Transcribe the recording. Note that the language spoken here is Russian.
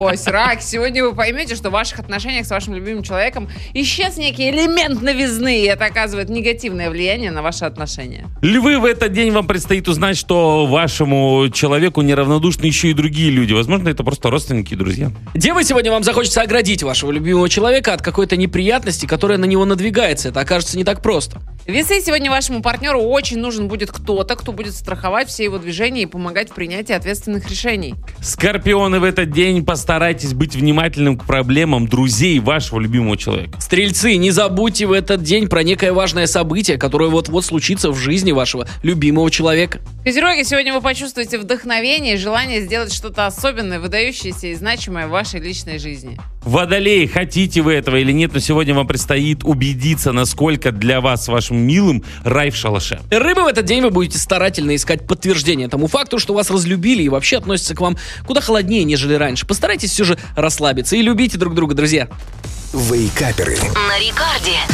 Рак, сегодня вы поймете, что в ваших отношениях с вашим любимым человеком исчез некий элемент новизны, и это оказывает негативное влияние на ваши отношения. Львы, в этот день вам предстоит узнать, что вашему человеку неравнодушны еще и другие люди. Возможно, это просто родственники и друзья. Девы, сегодня вам захочется оградить вашего любимого человека от какой-то неприятности, которая на него надвигается. Это окажется не так просто. Весы, сегодня вашему партнеру очень нужен будет кто-то, кто будет страховать все его движения и помогать в принятии ответственных решений. Скорпионы, в этот день постарайтесь быть внимательным к проблемам друзей вашего любимого человека. Стрельцы, не забудьте в этот день про некое важное событие, которое вот-вот случится в жизни вашего любимого человека. Козероги, сегодня вы почувствуете вдохновение и желание сделать что-то особенное, выдающееся и значимое в вашей личной жизни. Водолеи, хотите вы этого или нет, но сегодня вам предстоит убедиться, насколько для вас с вашим милым рай в шалаше. Рыбы, в этот день вы будете старательно искать подтверждение тому факту, что вас разлюбили и вообще относятся к вам куда холоднее, нежели раньше. Постарайтесь все же расслабиться и любите друг друга, друзья. Вейкаперы. На Рекорде.